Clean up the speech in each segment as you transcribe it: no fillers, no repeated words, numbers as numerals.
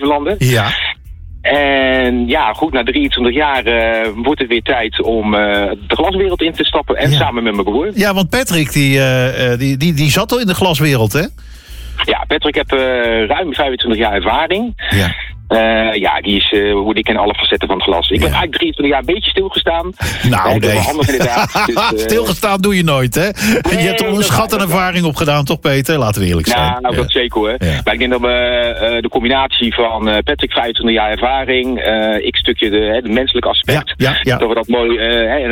belanden. Ja. En ja, goed, na 23 jaar wordt het weer tijd om de glaswereld in te stappen. En samen met mijn broer. Ja, want Patrick, die zat al in de glaswereld, hè? Ja, Patrick heeft ruim 25 jaar ervaring. Ja. Die is ik in alle facetten van het glas. Ik ben eigenlijk 23 jaar een beetje stilgestaan. Nou, nee. Handig inderdaad. Dus, stilgestaan doe je nooit, hè? Nee, je hebt toch een schat en ervaring opgedaan, toch, Peter? Laten we eerlijk zijn. Nou, dat zeker hoor. Ja. Maar ik denk dat we de combinatie van Patrick 25 jaar ervaring, ik stukje de menselijke aspect, dat we dat mooi en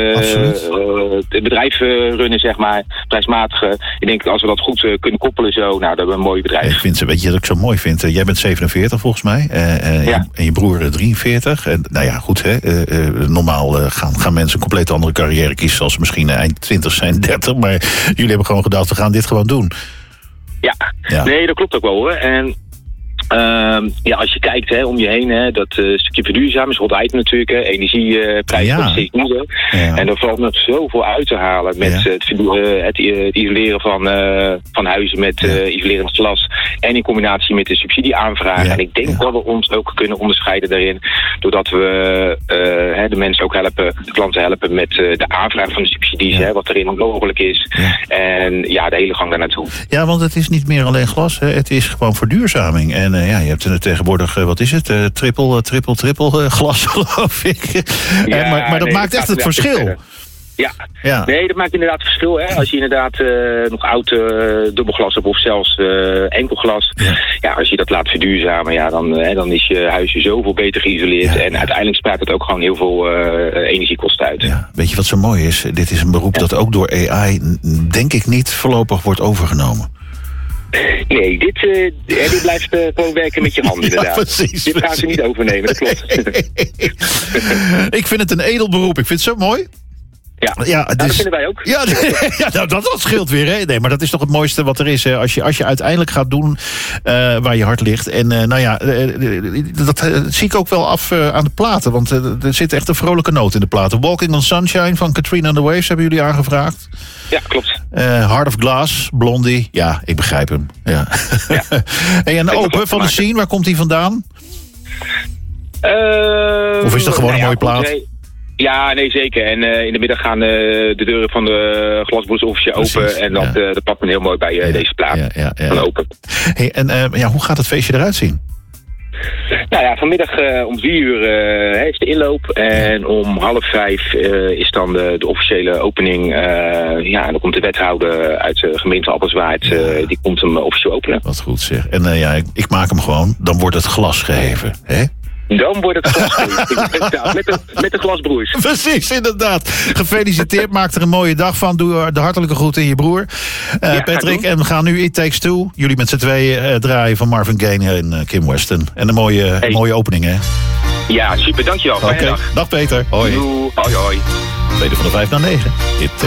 het bedrijf runnen, zeg maar, prijsmatige. Ik denk als we dat goed kunnen koppelen zo, nou, dat hebben we een mooi bedrijf. Ik vind, weet je wat ik zo mooi vind? Jij bent 47 volgens mij. En je broer 43. En, nou ja, goed. Normaal gaan mensen een compleet andere carrière kiezen, als ze misschien eind 20 zijn, 30. Maar jullie hebben gewoon gedacht, we gaan dit gewoon doen. Ja. Nee, dat klopt ook wel hoor. En als je kijkt om je heen, dat stukje verduurzamen is altijd natuurlijk. Energieprijzen wordt steeds duurder. Ja. En er valt nog zoveel uit te halen met het isoleren van huizen met isolerend glas. En in combinatie met de subsidieaanvragen. Ja. En ik denk dat we ons ook kunnen onderscheiden daarin. Doordat we de mensen ook helpen, de klanten helpen met de aanvraag van de subsidies. Wat erin mogelijk is. Ja. En de hele gang daar naartoe. Ja, want het is niet meer alleen glas. Het is gewoon verduurzaming. En je hebt tegenwoordig, wat is het? Triple glas, geloof ik. Maar dat maakt echt het verschil. Ja. Nee, dat maakt inderdaad het verschil. Hè? Als je inderdaad nog oud dubbelglas hebt of zelfs enkelglas. Ja, als je dat laat verduurzamen, dan is je huisje zoveel beter geïsoleerd. Ja. En uiteindelijk spaart het ook gewoon heel veel energiekosten uit. Ja. Weet je wat zo mooi is? Dit is een beroep dat ook door AI, denk ik niet, voorlopig wordt overgenomen. Nee, dit blijft gewoon werken met je handen inderdaad. Precies, dit gaan ze niet overnemen, dat klopt. Ik vind het een edel beroep, ik vind het zo mooi. Ja, dat vinden wij ook. Ja, dat scheelt weer. Hè? Nee, maar dat is toch het mooiste wat er is. Hè? Als je uiteindelijk gaat doen waar je hart ligt. En dat zie ik ook wel af aan de platen. Want er zit echt een vrolijke noot in de platen. Walking on Sunshine van Katrina and the Waves hebben jullie aangevraagd. Ja, klopt. Heart of Glass, Blondie. Ja, ik begrijp hem. Ja. En Open van de Scene, waar komt die vandaan? Of is dat gewoon een mooie plaat? Ja, nee, zeker. En in de middag gaan de deuren van de glasbroers officieel open. En dat pakt me heel mooi bij deze plaat van Open. Hey, en hoe gaat het feestje eruit zien? Nou ja, vanmiddag om 4 uur is de inloop. En om 4:30 is dan de officiële opening. En dan komt de wethouder uit de gemeente Appelswaard. Die komt hem officieel openen. Wat goed zeg. En ik maak hem gewoon. Dan wordt het glas geheven. Hè? Dan wordt het glasbroers. met de glasbroers. Precies, inderdaad. Gefeliciteerd, maak er een mooie dag van. Doe de hartelijke groeten in je broer. Patrick, en we gaan nu It Takes Two. Jullie met z'n tweeën draaien van Marvin Gaye en Kim Weston. En een mooie opening, hè? Ja, super, dankjewel. Oké, dag Peter. Hoi. Hoi. Tweede van de 5 naar 9.